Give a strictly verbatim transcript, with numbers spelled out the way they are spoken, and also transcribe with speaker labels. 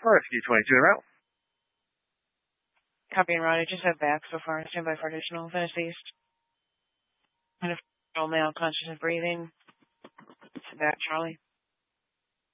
Speaker 1: Rescue twenty-two en route.
Speaker 2: Copy and route. I just have back so far. Stand by for additional. Finish east. And if all male conscious and breathing. Back, Charlie.